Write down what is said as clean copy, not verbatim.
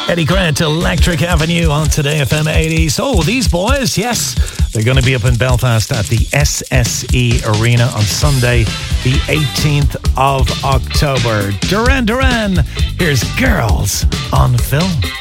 Eddie Grant, Electric Avenue on Today FM 80. So these boys, yes, they're going to be up in Belfast at the SSE Arena on Sunday, the 18th of October. Duran Duran, here's Girls on Film.